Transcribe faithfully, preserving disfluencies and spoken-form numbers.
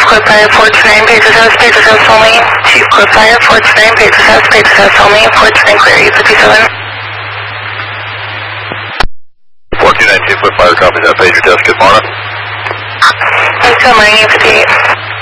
Clip Fire four two nine, Pages House, Pages House only. Chief Clip Fire four two nine, Pages House, Pages House only. four two nine, clear eight fifty-seven. four two nine, Chief Clip Fire, copies that. Pager desk, good morning. Thanks, good morning, eight fifty-eight.